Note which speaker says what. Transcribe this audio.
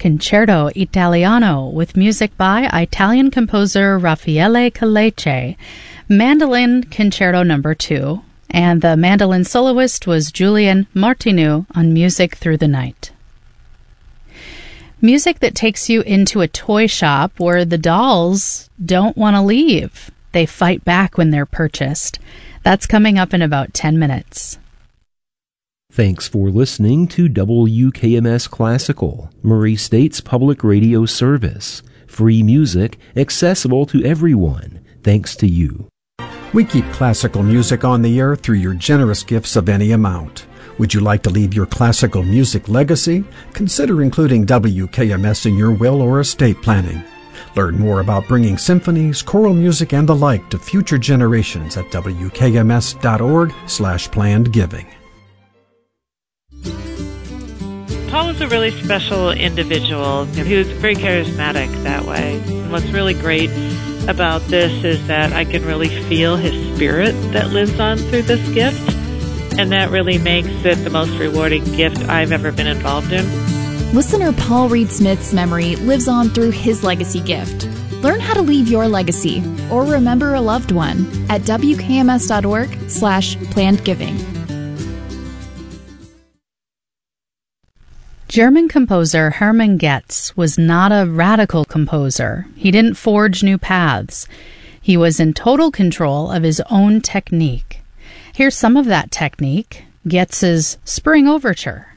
Speaker 1: Concerto Italiano with music by Italian composer Raffaele Caleche, Mandolin Concerto No. 2, and the mandolin soloist was Julian Martinu on Music Through the Night. Music that takes you into a toy shop where the dolls don't want to leave. They fight back when they're purchased. That's coming up in about 10 minutes.
Speaker 2: Thanks for listening to WKMS Classical, Murray State's public radio service. Free music accessible to everyone, thanks to you.
Speaker 3: We keep classical music on the air through your generous gifts of any amount. Would you like to leave your classical music legacy? Consider including WKMS in your will or estate planning. Learn more about bringing symphonies, choral music, and the like to future generations at wkms.org/plannedgiving.
Speaker 4: Paul was a really special individual. He was very charismatic that way. And what's really great about this is that I can really feel his spirit that lives on through this gift, and that really makes it the most rewarding gift I've ever been involved in.
Speaker 5: Listener Paul Reed Smith's memory lives on through his legacy gift. Learn how to leave your legacy or remember a loved one at wkms.org/plannedgiving.
Speaker 1: German composer Hermann Goetz was not a radical composer. He didn't forge new paths. He was in total control of his own technique. Here's some of that technique, Goetz's Spring Overture.